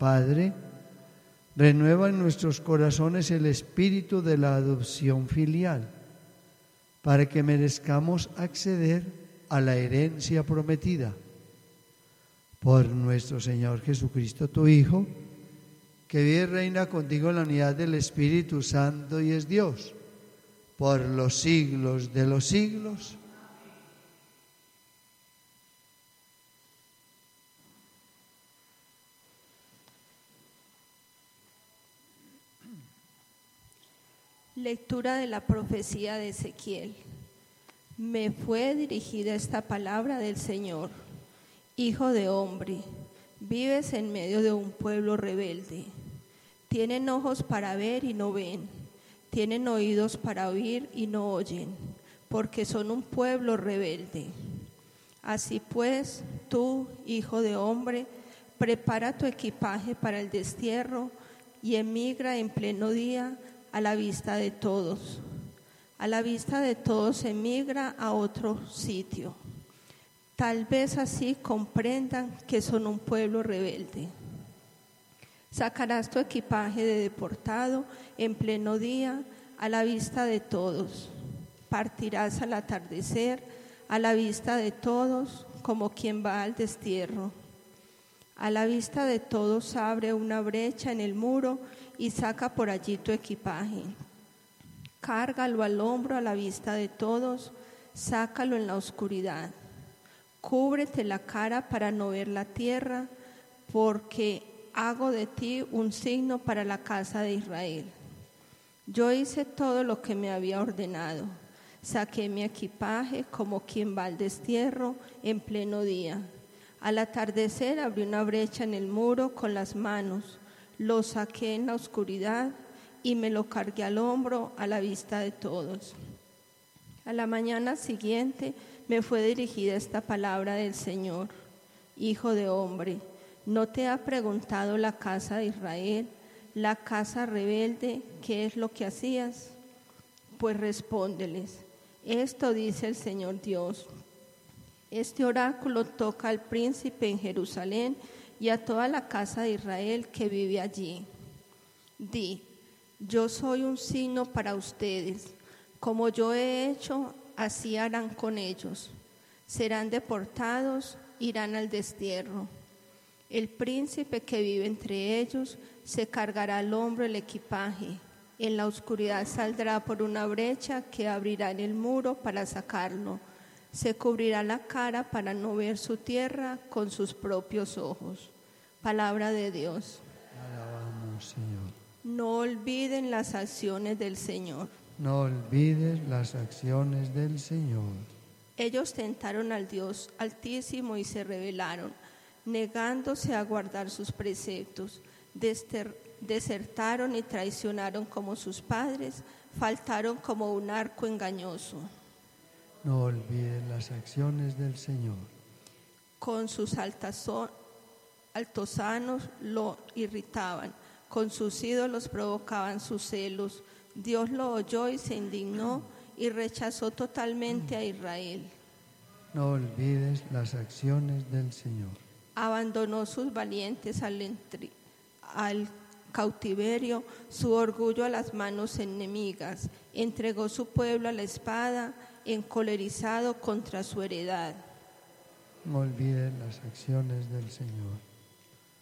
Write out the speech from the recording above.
Padre, renueva en nuestros corazones el espíritu de la adopción filial, para que merezcamos acceder a la herencia prometida. Por nuestro Señor Jesucristo, tu Hijo, que vive y reina contigo en la unidad del Espíritu Santo y es Dios, por los siglos de los siglos. Lectura de la profecía de Ezequiel. Me fue dirigida esta palabra del Señor. Hijo de hombre, vives en medio de un pueblo rebelde. Tienen ojos para ver y no ven. Tienen oídos para oír y no oyen, porque son un pueblo rebelde. Así pues, tú, hijo de hombre, prepara tu equipaje para el destierro y emigra en pleno día a la vista de todos. A la vista de todos emigra a otro sitio. Tal vez así comprendan que son un pueblo rebelde. Sacarás tu equipaje de deportado en pleno día a la vista de todos. Partirás al atardecer a la vista de todos como quien va al destierro. A la vista de todos abre una brecha en el muro y saca por allí tu equipaje. Cárgalo al hombro a la vista de todos, sácalo en la oscuridad. Cúbrete la cara para no ver la tierra, porque hago de ti un signo para la casa de Israel. Yo hice todo lo que me había ordenado. Saqué mi equipaje como quien va al destierro en pleno día. Al atardecer abrí una brecha en el muro con las manos, lo saqué en la oscuridad y me lo cargué al hombro a la vista de todos. A la mañana siguiente me fue dirigida esta palabra del Señor. Hijo de hombre, ¿no te ha preguntado la casa de Israel, la casa rebelde, qué es lo que hacías? Pues respóndeles, esto dice el Señor Dios. Este oráculo toca al príncipe en Jerusalén y a toda la casa de Israel que vive allí. Di, yo soy un signo para ustedes, como yo he hecho, así harán con ellos. Serán deportados, irán al destierro. El príncipe que vive entre ellos se cargará al hombro el equipaje. En la oscuridad saldrá por una brecha que abrirá en el muro para sacarlo. Se cubrirá la cara para no ver su tierra con sus propios ojos. Palabra de Dios. Alabamos, Señor. No olviden las acciones del Señor. No olvides las acciones del Señor. Ellos tentaron al Dios Altísimo y se rebelaron, negándose a guardar sus preceptos. Desertaron y traicionaron como sus padres, faltaron como un arco engañoso. No olvides las acciones del Señor. Con sus altosanos lo irritaban, con sus ídolos provocaban sus celos. Dios lo oyó y se indignó y rechazó totalmente a Israel. No olvides las acciones del Señor. Abandonó sus valientes al cautiverio, su orgullo a las manos enemigas, entregó su pueblo a la espada, encolerizado contra su heredad. No olvides las acciones del Señor.